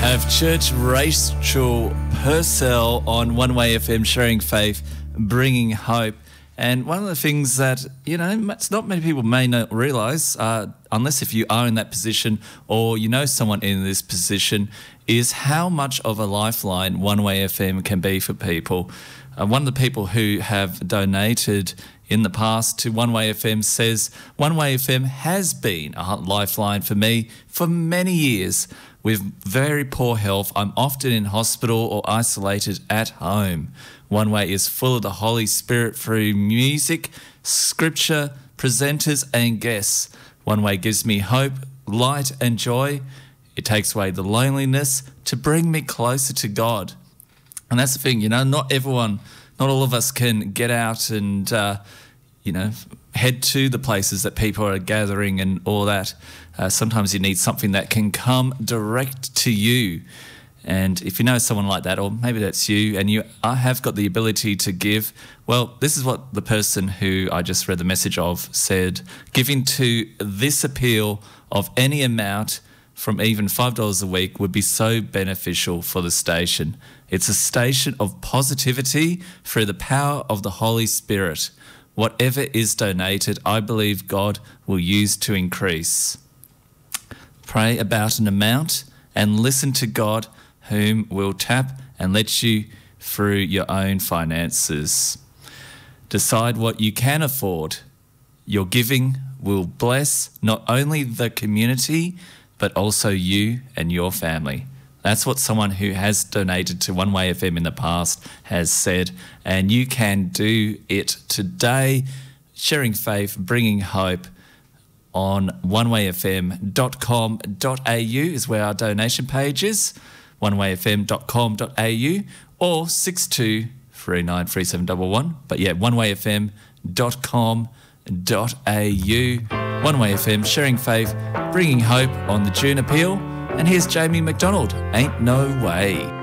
Of Church Rachel Purcell on One Way FM, sharing faith, bringing hope. And one of the things that, it's not many people may not realise, unless if you are in that position or you know someone in this position, is how much of a lifeline One Way FM can be for people. One of the people who have donated in the past to One Way FM says, One Way FM has been a lifeline for me for many years. With very poor health, I'm often in hospital or isolated at home. One Way is full of the Holy Spirit through music, scripture, presenters and guests. One Way gives me hope, light and joy. It takes away the loneliness to bring me closer to God. And that's the thing, not all of us can get out and, head to the places that people are gathering and all that. Sometimes you need something that can come direct to you. And if you know someone like that, or maybe that's you, and you have got the ability to give, well, this is what the person who I just read the message of said. Giving to this appeal of any amount from even $5 a week would be so beneficial for the station. It's a station of positivity through the power of the Holy Spirit. Whatever is donated, I believe God will use to increase. Pray about an amount and listen to God, whom will tap and let you through your own finances. Decide what you can afford. Your giving will bless not only the community, but also you and your family. That's what someone who has donated to One Way FM in the past has said, and you can do it today. Sharing faith, bringing hope on onewayfm.com.au is where our donation page is, onewayfm.com.au or 62393711. But yeah, onewayfm.com.au. One Way FM, sharing faith, bringing hope on the June Appeal. And here's Jamie McDonald, Ain't No Way.